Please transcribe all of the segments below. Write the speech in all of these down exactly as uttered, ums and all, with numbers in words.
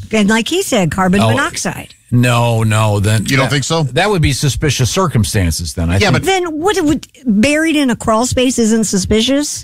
And like he said, carbon Oh, monoxide. No, no. Then You don't that- think so? That would be suspicious circumstances. Then I Yeah, think. but- Then what would buried in a crawl space isn't suspicious?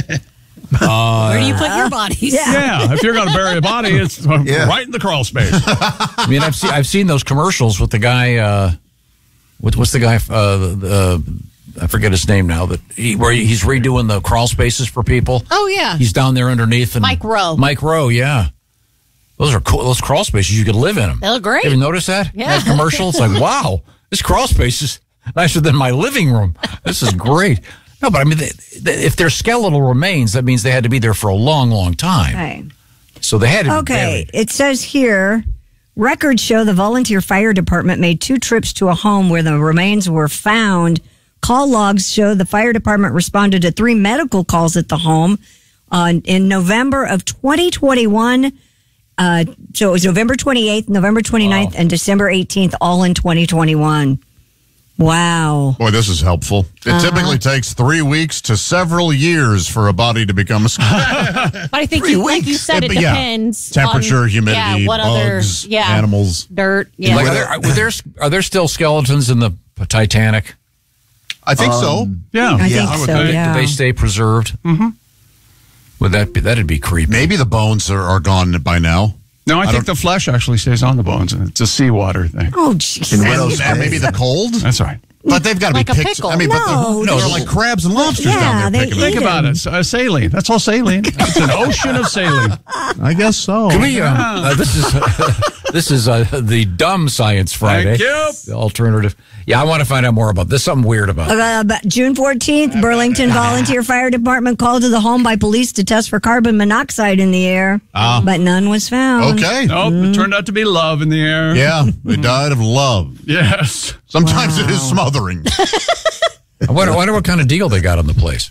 Where do you put your bodies? Yeah. Yeah, if you're going to bury a body, it's uh, Yeah. right in the crawl space. I mean, I've seen I've seen those commercials with the guy. Uh, what, what's the guy? Uh, the, I forget his name now. That he, where he's redoing the crawl spaces for people. Oh, yeah. He's down there underneath. And Mike Rowe. Mike Rowe, yeah. Those are cool. Those crawl spaces, you could live in them. They look great. You ever notice that? Yeah. That commercial? It's like, wow, this crawl space is nicer than my living room. This is great. No, but I mean, they, they, if they're skeletal remains, that means they had to be there for a long, long time. Right. So they had to be Okay. buried. It says here, records show the volunteer fire department made two trips to a home where the remains were found. Call logs show the fire department responded to three medical calls at the home uh, in November of twenty twenty-one. Uh, so it was November twenty-eighth, November twenty-ninth, Wow. and December eighteenth, all in twenty twenty-one. Wow. Boy, this is helpful. It Uh-huh. typically takes three weeks to several years for a body to become a skeleton. But I think, Three you, like you weeks. said, it Yeah, yeah. depends. Temperature, on, humidity, yeah, what bugs, other, yeah, animals. dirt. Yeah. Like, are, there, are, there, are there still skeletons in the Titanic? I think so. Yeah. I yeah, think would so, think. yeah. Do they stay preserved? Mm-hmm. Would that be, that'd be creepy. Maybe the bones are, are gone by now. No, I, I think the flesh actually stays on the bones. and It's a seawater thing. Oh, jeez. And, and maybe the cold. That's right. But they've got to Like be a picked. pickle. I mean, but No, the, no, they- they're like crabs and lobsters Yeah, down there they picking eat them. Think about it. Uh, saline. That's all saline. It's an ocean of saline. I guess so. Can we, uh, uh, this is this is uh, the dumb Science Friday. Thank you. The alternative. Yeah, I want to find out more about this. Something weird about it. Uh, but June fourteenth, Burlington Volunteer Fire Department called to the home by police to test for carbon monoxide in the air, Ah. but none was found. Okay. Nope, it turned out to be love in the air. Yeah, they died of love. Yes. Sometimes it is smothering. I wonder, I wonder what kind of deal they got on the place.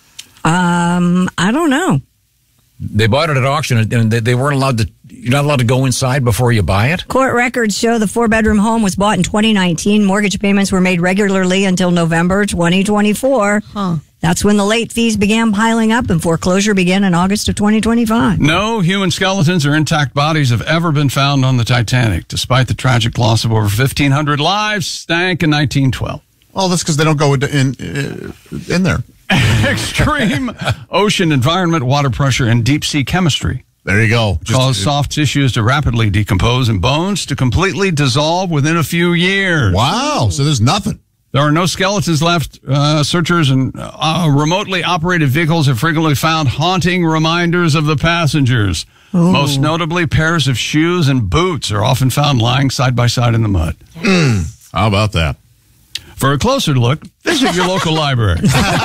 Um, I don't know. They bought it at auction, and they, they weren't allowed to. You're not allowed to go inside before you buy it. Court records show the four-bedroom home was bought in twenty nineteen. Mortgage payments were made regularly until November twenty twenty-four. Huh. That's when the late fees began piling up, and foreclosure began in August of twenty twenty-five. No human skeletons or intact bodies have ever been found on the Titanic, despite the tragic loss of over fifteen hundred lives. Stank in nineteen twelve. Well, that's because they don't go in in, uh, in there. Extreme ocean environment, water pressure, and deep sea chemistry There you go. Just- cause soft tissues to rapidly decompose and bones to completely dissolve within a few years. Wow. So there's nothing. There are no skeletons left. Uh, searchers and uh, remotely operated vehicles have frequently found haunting reminders of the passengers. Most notably, pairs of shoes and boots are often found lying side by side in the mud. How about that? For a closer look, visit your local library.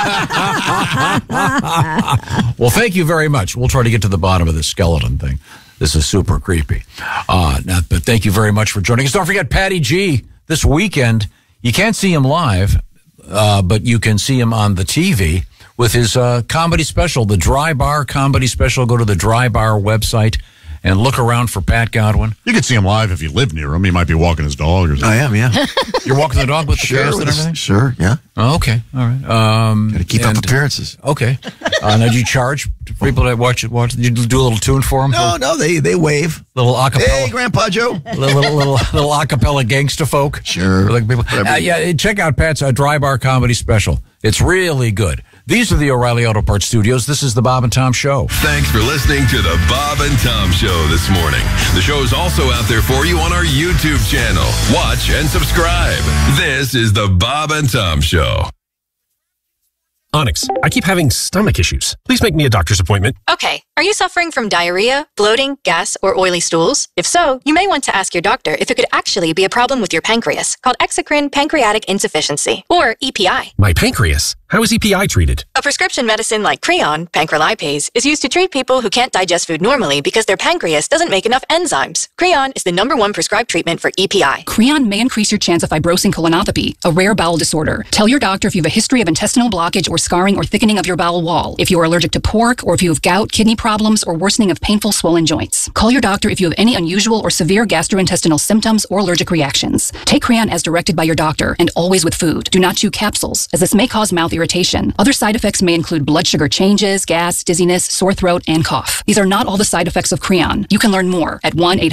Well, thank you very much. We'll try to get to the bottom of this skeleton thing. This is super creepy. Uh, now, but thank you very much for joining us. Don't forget Patty G this weekend. You can't see him live, uh, but you can see him on the T V with his uh, comedy special, the Dry Bar Comedy Special. Go to the Dry Bar website and look around for Pat Godwin. You could see him live if you live near him. He might be walking his dog or something. I am, yeah. You're walking the dog with the Sure, cast and with- everything? sure, yeah. Oh, okay, all right. Um, Got to keep and- up appearances. Okay. Uh, now, do you charge for people that watch it? Watch? You do a little tune for them? No, no, they they wave. Little acapella. Hey, Grandpa Joe. little little little, little acapella gangsta folk. Sure. For like people. Whatever. Uh, yeah, check out Pat's uh, Dry Bar Comedy Special. It's really good. These are the O'Reilly Auto Parts Studios. This is the Bob and Tom Show. Thanks for listening to the Bob and Tom Show this morning. The show is also out there for you on our YouTube channel. Watch and subscribe. This is the Bob and Tom Show. Onyx, I keep having stomach issues. Please make me a doctor's appointment. Okay, are you suffering from diarrhea, bloating, gas, or oily stools? If so, you may want to ask your doctor if it could actually be a problem with your pancreas, called exocrine pancreatic insufficiency, or E P I. My pancreas. How is E P I treated? A prescription medicine like Creon, pancrelipase, is used to treat people who can't digest food normally because their pancreas doesn't make enough enzymes. Creon is the number one prescribed treatment for E P I. Creon may increase your chance of fibrosing colonopathy, a rare bowel disorder. Tell your doctor if you have a history of intestinal blockage or scarring or thickening of your bowel wall, if you are allergic to pork, or if you have gout, kidney problems, or worsening of painful swollen joints. Call your doctor if you have any unusual or severe gastrointestinal symptoms or allergic reactions. Take Creon as directed by your doctor and always with food. Do not chew capsules, as this may cause mouth irritation. Other side effects may include blood sugar changes, gas, dizziness, sore throat, and cough. These are not all the side effects of Creon. You can learn more at one eight hundred